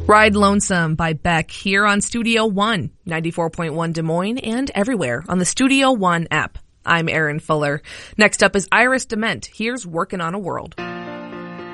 Ride Lonesome by Beck here on Studio One, 94.1 Des Moines and everywhere on the Studio One app. I'm Erin Fuller. Next up is Iris Dement. Here's Working on a World.